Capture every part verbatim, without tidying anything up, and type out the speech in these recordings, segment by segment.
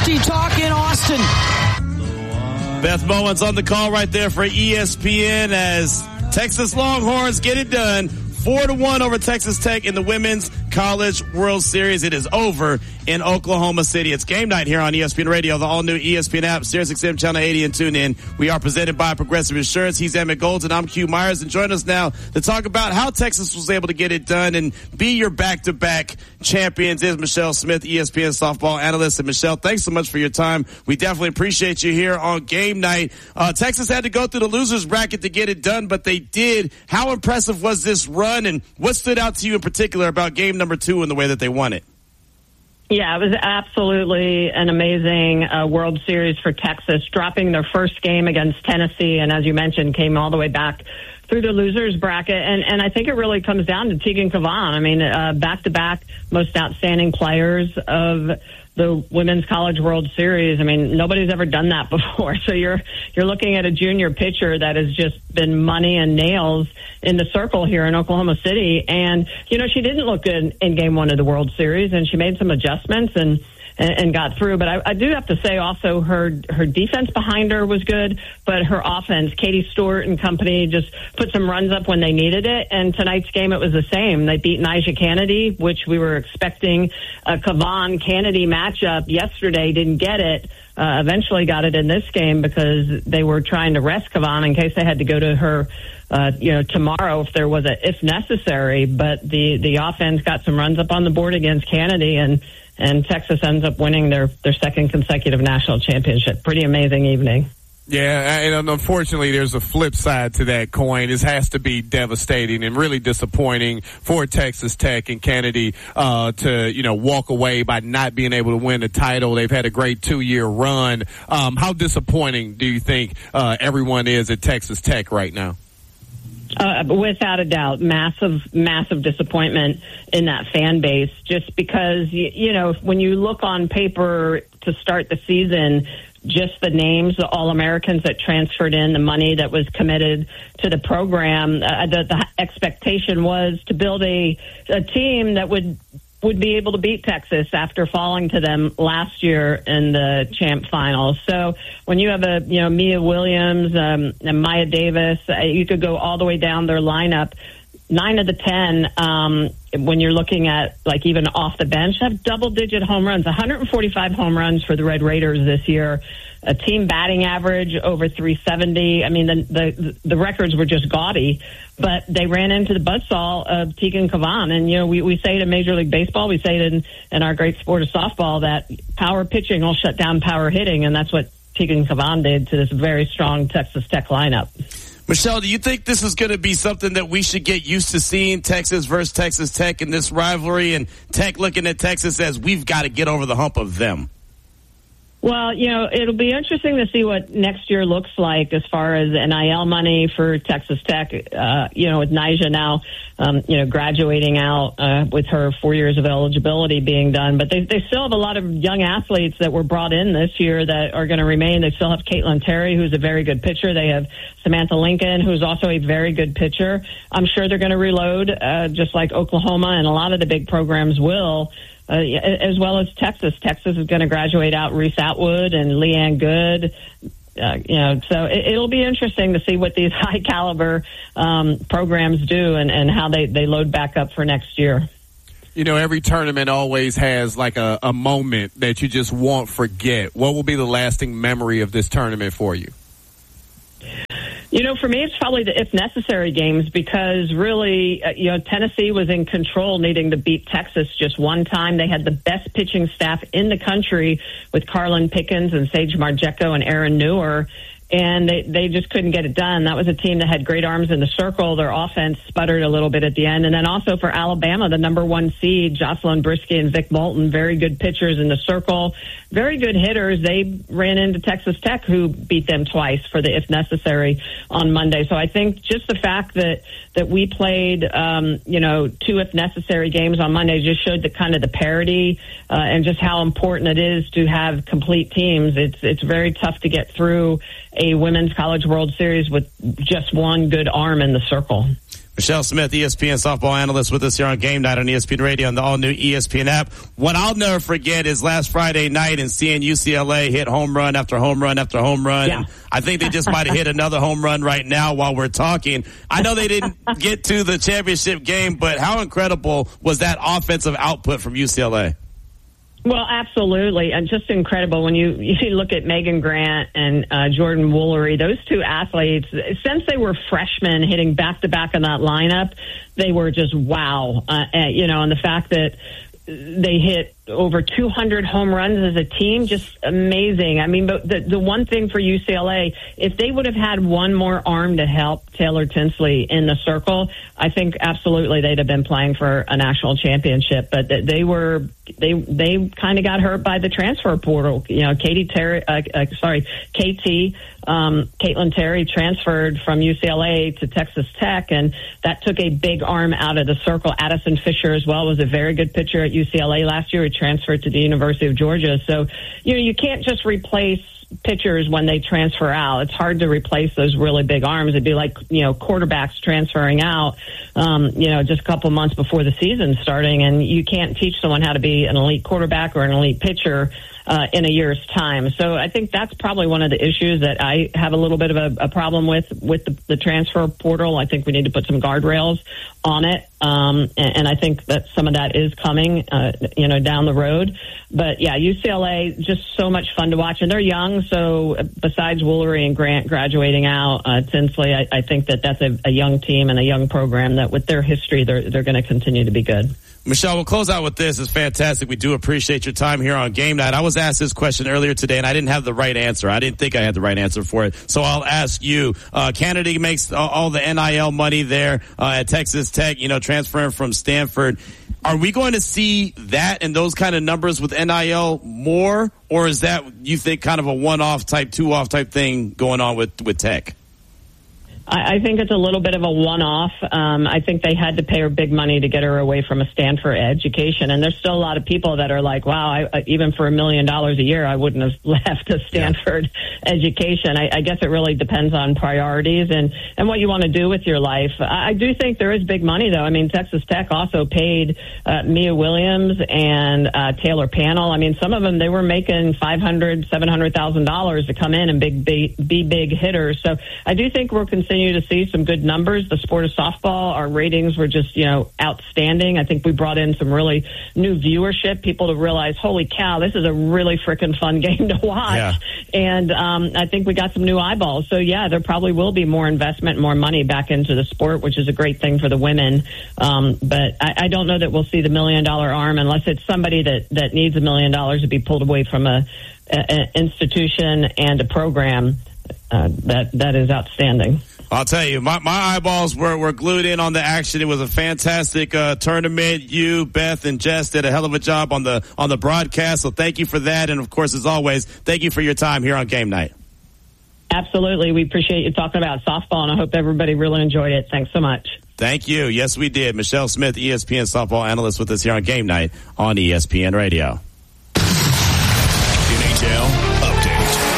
Augie Talk in Austin. Beth Mowins on the call right there for E S P N as Texas Longhorns get it done. Four to one over Texas Tech in the Women's College World Series. It is over in Oklahoma City. It's game night here on E S P N Radio, the all-new E S P N app, Sirius X M Channel eighty, and tune in. We are presented by Progressive Insurance. He's Emmett Golden. I'm Q Myers, and join us now to talk about how Texas was able to get it done and be your back-to-back champions is Michelle Smith, E S P N softball analyst. And Michelle, thanks so much for your time. We definitely appreciate you here on game night. Uh, Texas had to go through the losers bracket to get it done, but they did. How impressive was this run, and what stood out to you in particular about game number two and the way that they won it? Yeah, it was absolutely an amazing uh, World Series for Texas, dropping their first game against Tennessee, and as you mentioned, came all the way back through the losers bracket. And, and I think it really comes down to Tegan Cavan. I mean, uh, back-to-back most outstanding players of the Women's College World Series. I mean, nobody's ever done that before. So you're you're looking at a junior pitcher that has just been money and nails in the circle here in Oklahoma City. And, you know, she didn't look good in game one of the World Series, and she made some adjustments and and got through. But I, I do have to say also her her defense behind her was good, but her offense, Katie Stewart and company, just put some runs up when they needed it. And tonight's game, it was the same. They beat Nyjah Kennedy, which we were expecting a Cavan-Kennedy matchup yesterday, didn't get it. Uh, eventually got it in this game because they were trying to rest Cavan in case they had to go to her Uh, you know, tomorrow if there was a, if necessary, but the, the offense got some runs up on the board against Kennedy, and, and Texas ends up winning their, their second consecutive national championship. Pretty amazing evening. Yeah, and unfortunately, there's a flip side to that coin. This has to be devastating and really disappointing for Texas Tech and Kennedy uh, to, you know, walk away by not being able to win the title. They've had a great two-year run. Um, how disappointing do you think uh, everyone is at Texas Tech right now? Uh, without a doubt, massive, massive disappointment in that fan base, just because, you, you know, when you look on paper to start the season, just the names, the All-Americans that transferred in, the money that was committed to the program, uh, the, the expectation was to build a, a team that would would be able to beat Texas after falling to them last year in the champ finals. So when you have a, you know, Mia Williams um, and Maya Davis, uh, you could go all the way down their lineup. Nine of the ten, um, when you're looking at, like, even off the bench, have double-digit home runs, one hundred forty-five home runs for the Red Raiders this year, a team batting average over three seventy. I mean, the the, the records were just gaudy, but they ran into the buzzsaw of Tegan Cavan. And, you know, we, we say it in Major League Baseball, we say it in, in our great sport of softball, that power pitching will shut down power hitting, and that's what Tegan Cavan did to this very strong Texas Tech lineup. Michelle, do you think this is going to be something that we should get used to seeing, Texas versus Texas Tech in this rivalry, and Tech looking at Texas as we've got to get over the hump of them? Well, you know, it'll be interesting to see what next year looks like as far as N I L money for Texas Tech. Uh, you know, with Nyjah now, um, you know, graduating out uh, with her four years of eligibility being done. But they they still have a lot of young athletes that were brought in this year that are going to remain. They still have Caitlin Terry, who's a very good pitcher. They have Samantha Lincoln, who's also a very good pitcher. I'm sure they're going to reload, uh, just like Oklahoma and a lot of the big programs will. Uh, as well as Texas. Texas is going to graduate out Reese Atwood and Leanne Good. Uh, you know, so it, it'll be interesting to see what these high caliber um, programs do and, and how they, they load back up for next year. You know, every tournament always has like a, a moment that you just won't forget. What will be the lasting memory of this tournament for you? You know, for me, it's probably the if necessary games because really, uh, you know, Tennessee was in control needing to beat Texas just one time. They had the best pitching staff in the country with Carlin Pickens and Sage Margecko and Aaron Newer. And they, they just couldn't get it done. That was a team that had great arms in the circle. Their offense sputtered a little bit at the end. And then also for Alabama, the number one seed, Jocelyn Brisky and Vic Moulton, very good pitchers in the circle, very good hitters. They ran into Texas Tech, who beat them twice for the if necessary on Monday. So I think just the fact that, that we played, um, you know, two if necessary games on Monday just showed the kind of the parity uh, and just how important it is to have complete teams. It's, it's very tough to get through a Women's College World Series with just one good arm in the circle. Michelle Smith, E S P N softball analyst, with us here on Game Night on E S P N Radio and the all-new E S P N app. What I'll never forget is last Friday night and seeing U C L A hit home run after home run after home run. Yeah. And I think they just might have hit another home run right now while we're talking. I know they didn't get to the championship game, but how incredible was that offensive output from U C L A? Well, absolutely, and just incredible when you, you look at Megan Grant and uh, Jordan Woolery. Those two athletes, since they were freshmen hitting back-to-back in that lineup, they were just wow. Uh, and, you know, and the fact that they hit over two hundred home runs as a team, just amazing. I mean, but the, the one thing for U C L A, if they would have had one more arm to help Taylor Tinsley in the circle, I think absolutely they'd have been playing for a national championship. But they were, they they kind of got hurt by the transfer portal. You know, Katie Terry, uh, uh, sorry, K T, um, Caitlin Terry transferred from U C L A to Texas Tech, and that took a big arm out of the circle. Addison Fisher as well was a very good pitcher at U C L A last year. He transferred to the University of Georgia. So, you know, you can't just replace pitchers when they transfer out. It's hard to replace those really big arms. It'd be like, you know, quarterbacks transferring out, um, you know, just a couple months before the season starting, and you can't teach someone how to be an elite quarterback or an elite pitcher uh, in a year's time. So I think that's probably one of the issues that I have a little bit of a, a problem with, with the, the transfer portal. I think we need to put some guardrails on it. Um, and, and I think that some of that is coming, uh, you know, down the road. But yeah, U C L A, just so much fun to watch, and they're young. So besides Woolery and Grant graduating out, uh, Tinsley, I, I think that that's a, a young team and a young program that with their history, they're, they're going to continue to be good. Michelle, we'll close out with this. It's fantastic. We do appreciate your time here on Game Night. I was asked this question earlier today, and I didn't have the right answer. I didn't think I had the right answer for it. So I'll ask you. Uh, Canada makes all the N I L money there uh, at Texas Tech, you know, transferring from Stanford. Are we going to see that and those kind of numbers with N I L more, or is that, you think, kind of a one-off type, two-off type thing going on with, with Tech? I think it's a little bit of a one-off. Um, I think they had to pay her big money to get her away from a Stanford education. And there's still a lot of people that are like, wow, I, even for a million dollars a year, I wouldn't have left a Stanford yeah. education. I, I guess it really depends on priorities and, and what you want to do with your life. I, I do think there is big money, though. I mean, Texas Tech also paid uh, Mia Williams and uh, Taylor Panel. I mean, some of them, they were making five hundred thousand dollars, seven hundred thousand dollars to come in and big, be, be big hitters. So I do think we're continuing to see some good numbers. The sport of softball, our ratings were just, you know, outstanding. I think we brought in some really new viewership, people to realize, holy cow, this is a really freaking fun game to watch. Yeah. And um, I think we got some new eyeballs. So, yeah, there probably will be more investment, more money back into the sport, which is a great thing for the women. Um, but I, I don't know that we'll see the million-dollar arm unless it's somebody that, that needs a million dollars to be pulled away from a, a, a institution and a program uh, that that is outstanding. I'll tell you, my, my eyeballs were, were glued in on the action. It was a fantastic uh, tournament. You, Beth, and Jess did a hell of a job on the on the broadcast, so thank you for that. And, of course, as always, thank you for your time here on Game Night. Absolutely. We appreciate you talking about softball, and I hope everybody really enjoyed it. Thanks so much. Thank you. Yes, we did. Michelle Smith, E S P N softball analyst, with us here on Game Night on E S P N Radio. N H L update.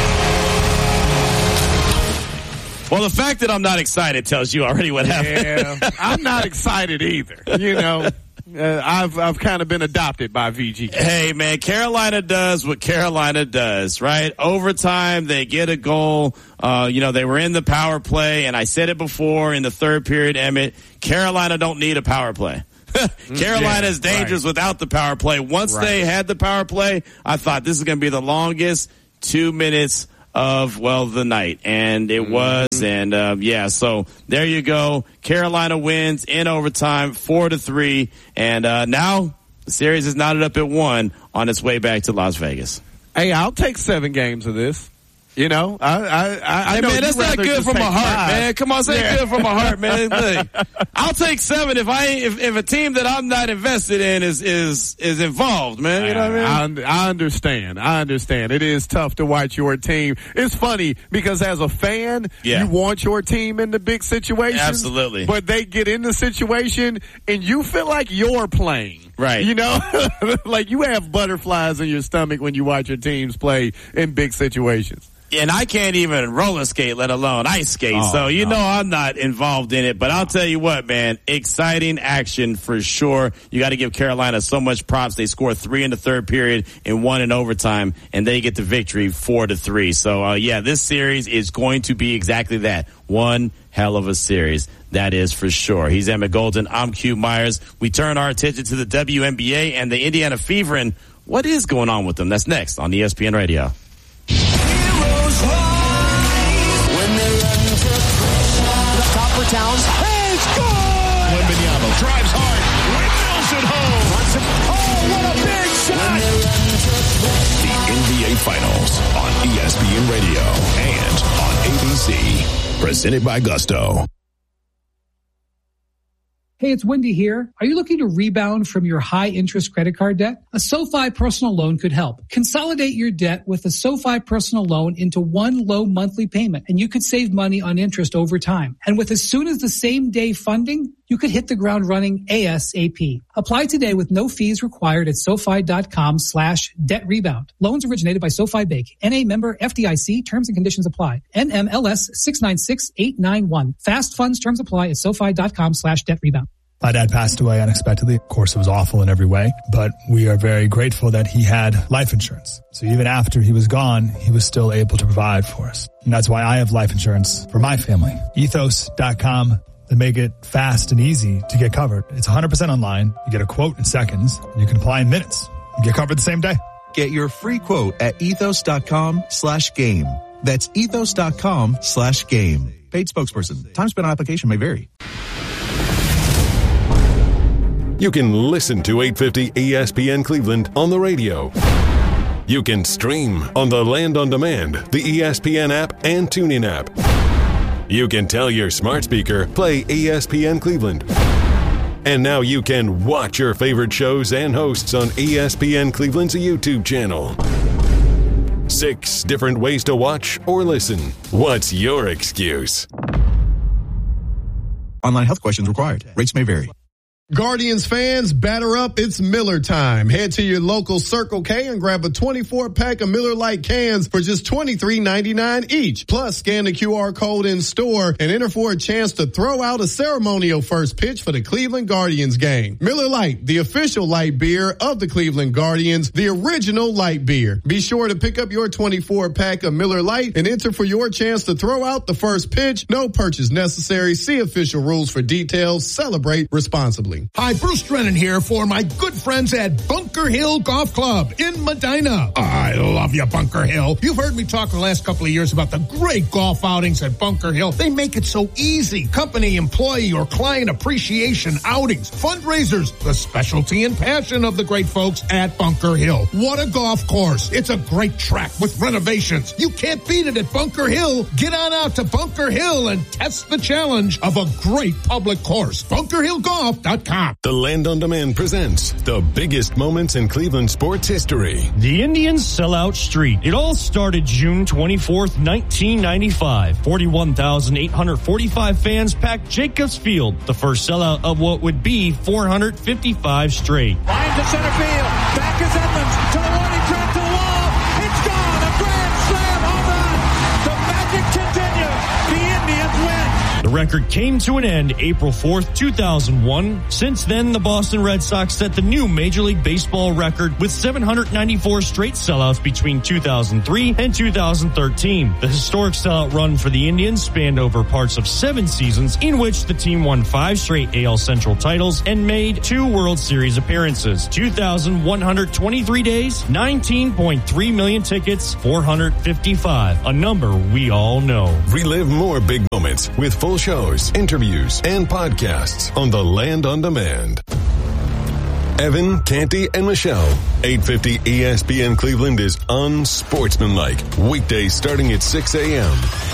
Well, the fact that I'm not excited tells you already what happened. Yeah, I'm not excited either. You know, uh, I've I've kind of been adopted by V G K. Hey, man, Carolina does what Carolina does, right? Overtime, they get a goal. Uh, you know, they were in the power play, and I said it before in the third period, Emmett, Carolina don't need a power play. Carolina is yeah, dangerous right. without the power play. Once right. they had the power play, I thought this is going to be the longest two minutes of, well, the night. And it mm-hmm. was. And, uh, yeah, so there you go. Carolina wins in overtime, four to three. And, uh, now the series is knotted up at one on its way back to Las Vegas. Hey, I'll take seven games of this. You know, I, I, I, I hey, know man, that's not good from my heart, five. man. Come on, say yeah. good from my heart, man. Look, I'll take seven if I if, if a team that I'm not invested in is is is involved, man. You know what I mean? I, I understand. I understand. It is tough to watch your team. It's funny because as a fan, yeah. you want your team in the big situations. Absolutely. But they get in the situation and you feel like you're playing. Right. You know, like you have butterflies in your stomach when you watch your teams play in big situations. And I can't even roller skate, let alone ice skate. Oh, so, you no. know, I'm not involved in it. But I'll tell you what, man, exciting action for sure. You got to give Carolina so much props. They scored three in the third period and one in overtime, and they get the victory four to three. So, uh, yeah, this series is going to be exactly that. One hell of a series. That is for sure. He's Emmett Golden. I'm Q Myers. We turn our attention to the W N B A and the Indiana Fever. And what is going on with them? That's next on E S P N Radio. For Towns. Hey, score! Wembanyama drives hard. Windmills it home. Runs it. Oh, what a big shot! The N B A Finals on E S P N Radio and on A B C. Presented by Gusto. Hey, it's Wendy here. Are you looking to rebound from your high-interest credit card debt? A SoFi personal loan could help. Consolidate your debt with a SoFi personal loan into one low monthly payment, and you could save money on interest over time. And with as soon as the same day funding, you could hit the ground running ASAP. Apply today with no fees required at SoFi.com slash debt rebound. Loans originated by SoFi Bank. N A member F D I C. Terms and conditions apply. N M L S six nine six eight nine one. Fast funds terms apply at SoFi.com slash debt rebound. My dad passed away unexpectedly. Of course, it was awful in every way, but we are very grateful that he had life insurance. So even after he was gone, he was still able to provide for us. And that's why I have life insurance for my family. Ethos dot com. They make it fast and easy to get covered. It's one hundred percent online. You get a quote in seconds, and you can apply in minutes. You get covered the same day. Get your free quote at ethos.com slash game. That's ethos.com slash game. Paid spokesperson. Time spent on application may vary. You can listen to eight fifty E S P N Cleveland on the radio. You can stream on the Land on Demand, the E S P N app, and TuneIn app. You can tell your smart speaker, play E S P N Cleveland. And now you can watch your favorite shows and hosts on E S P N Cleveland's YouTube channel. Six different ways to watch or listen. What's your excuse? Online health questions required. Rates may vary. Guardians fans, batter up. It's Miller time. Head to your local Circle K and grab a twenty-four pack of Miller Lite cans for just twenty-three ninety-nine each. Plus, scan the Q R code in store and enter for a chance to throw out a ceremonial first pitch for the Cleveland Guardians game. Miller Lite, the official light beer of the Cleveland Guardians, the original light beer. Be sure to pick up your twenty-four pack of Miller Lite and enter for your chance to throw out the first pitch. No purchase necessary. See official rules for details. Celebrate responsibly. Hi, Bruce Drennan here for my good friends at Bunker Hill Golf Club in Medina. I love you, Bunker Hill. You've heard me talk the last couple of years about the great golf outings at Bunker Hill. They make it so easy. Company, employee, or client appreciation outings, fundraisers, the specialty and passion of the great folks at Bunker Hill. What a golf course. It's a great track with renovations. You can't beat it at Bunker Hill. Get on out to Bunker Hill and test the challenge of a great public course. bunker hill golf dot com. The Land on Demand presents the biggest moments in Cleveland sports history. The Indians sell out street. It all started June twenty-fourth, nineteen ninety-five. forty-one thousand eight hundred forty-five fans packed Jacobs Field, the first sellout of what would be four hundred fifty-five straight. Line to center field. Back is Edmonds. To the right, he trapped to the wall. It's gone. A grand slam home run. The magic continues. The Indians win. The record came to an end April fourth, two thousand one. Since then, the Boston Red Sox set the new Major League Baseball record with seven hundred ninety-four straight sellouts between two thousand three and two thousand thirteen. The historic sellout run for the Indians spanned over parts of seven seasons in which the team won five straight A L Central titles and made two World Series appearances. two thousand one hundred twenty-three days, nineteen point three million tickets, four hundred fifty-five, a number we all know. Relive more big moments with full shows, interviews, and podcasts on the Land on Demand. Evan, Canty, and Michelle. eight fifty E S P N Cleveland is unsportsmanlike. Weekdays starting at six a.m.